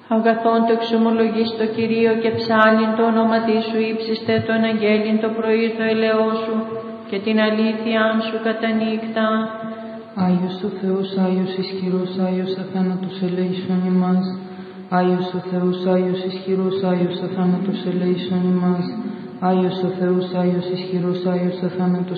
Αγαθόν το εξομολογείς το Κυρίο και ψάλιν το όνομα σου ύψιστε τον αγγέλιν το πρωί το ελαιό σου και την αλήθεια σου κατά νύχτα. Άγιος ο Θεός, Άγιος ισχυρός, Άγιος αθάνατος ελέησον ημάς. Άγιος ο Θεός, Άγιος ισχυρός, Άγιος αθάνατος ελέησον ημάς. Άγιος ο Θεός, Άγιος ισχυρός, Άγιος αθάνατος